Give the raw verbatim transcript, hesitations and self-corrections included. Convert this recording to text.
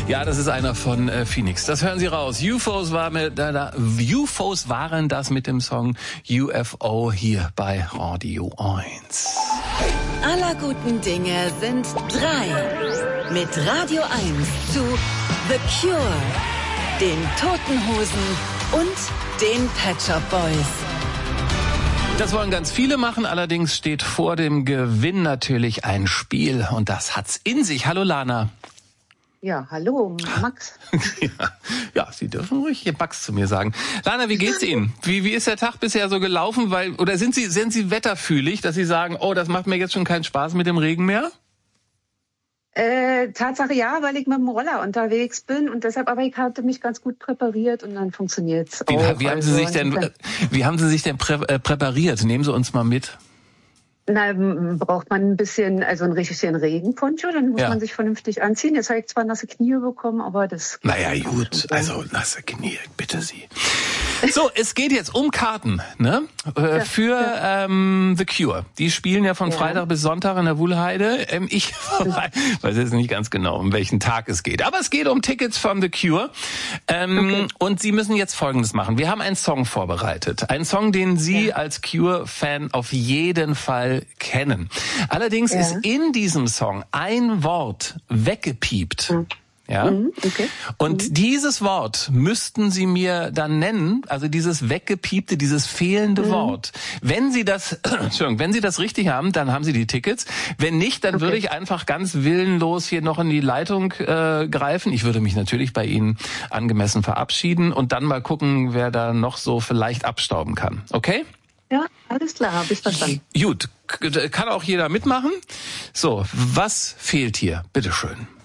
Ja, das ist einer von äh, Phoenix. Das hören Sie raus. U F Os, war mit, äh, da, U F Os waren das mit dem Song U F O hier bei Radio eins. Aller guten Dinge sind drei. Mit Radio eins zu The Cure, den Toten Hosen und den Pet Shop Boys. Das wollen ganz viele machen, allerdings steht vor dem Gewinn natürlich ein Spiel und das hat's in sich. Hallo Lana. Ja, hallo Max. ja, ja, Sie dürfen ruhig hier Max zu mir sagen. Lana, wie geht's Ihnen? Wie, wie ist der Tag bisher so gelaufen? Weil, oder sind Sie, sind Sie wetterfühlig, dass Sie sagen, oh, das macht mir jetzt schon keinen Spaß mit dem Regen mehr? Äh, Tatsache ja, weil ich mit dem Roller unterwegs bin und deshalb, aber ich hatte mich ganz gut präpariert und dann funktioniert's Wie, auch. wie haben Sie also, sich denn, wie haben Sie sich denn prä, äh, präpariert? Nehmen Sie uns mal mit. Na, braucht man ein bisschen, also einen richtigen Regenponcho, dann muss ja. man sich vernünftig anziehen. Jetzt habe ich zwar nasse Knie bekommen, aber das... Naja, gut, also nasse Knie, bitte Sie. So, es geht jetzt um Karten, ne? Äh, ja, für ja. Ähm, The Cure. Die spielen ja von ja. Freitag bis Sonntag in der Wuhlheide. Ähm, ich weiß jetzt nicht ganz genau, um welchen Tag es geht. Aber es geht um Tickets von The Cure. Ähm, okay. Und Sie müssen jetzt Folgendes machen. Wir haben einen Song vorbereitet. Einen Song, den Sie ja. als Cure-Fan auf jeden Fall kennen. Allerdings ja. ist in diesem Song ein Wort weggepiept. Mhm. Ja. Okay. Und mhm. dieses Wort müssten Sie mir dann nennen, also dieses weggepiepte, dieses fehlende mhm. Wort. Wenn Sie das, Entschuldigung, wenn Sie das richtig haben, dann haben Sie die Tickets. Wenn nicht, dann okay. würde ich einfach ganz willenlos hier noch in die Leitung äh, greifen. Ich würde mich natürlich bei Ihnen angemessen verabschieden und dann mal gucken, wer da noch so vielleicht abstauben kann. Okay? Ja, alles klar, habe ich verstanden. Gut, kann auch jeder mitmachen. So, was fehlt hier? Bitteschön.